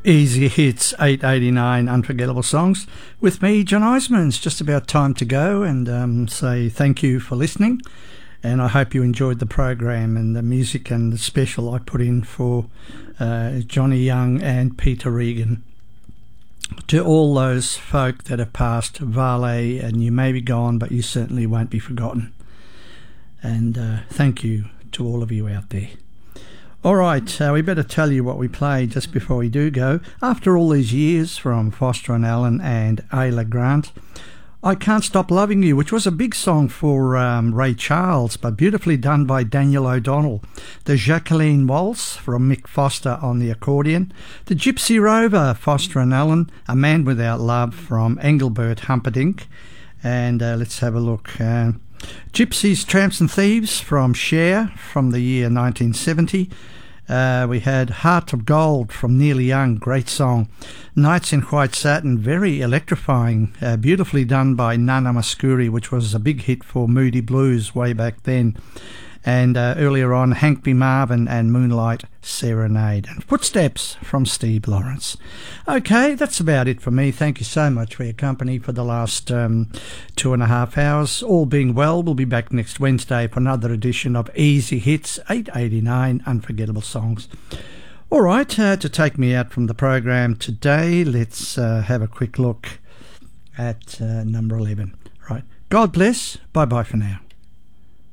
Easy Hits 889 Unforgettable Songs with me, John Eisman. It's just about time to go and say thank you for listening, and I hope you enjoyed the program and the music and the special I put in for Johnny Young and Peter Regan. To all those folk that have passed, Vale, and you may be gone, but you certainly won't be forgotten. And thank you to all of you out there. All right, we better tell you what we played just before we do go. After all these years from Foster and Allen and Ayla Grant, I Can't Stop Loving You, which was a big song for Ray Charles, but beautifully done by Daniel O'Donnell. The Jacqueline Waltz from Mick Foster on the accordion. The Gypsy Rover, Foster and Allen, A Man Without Love from Engelbert Humperdinck. And let's have a look. Gypsies, Tramps and Thieves from Cher from the year 1970. We had Heart of Gold from Neil Young, great song. Nights in White Satin, very electrifying, beautifully done by Nana Mouskouri, which was a big hit for Moody Blues way back then. And earlier on, Hank B. Marvin and Moonlight Serenade. And Footsteps from Steve Lawrence. Okay, that's about it for me. Thank you so much for your company for the last 2.5 hours. All being well, we'll be back next Wednesday for another edition of Easy Hits 889 Unforgettable Songs. All right, to take me out from the program today, let's have a quick look at number 11. Right, God bless. Bye-bye for now.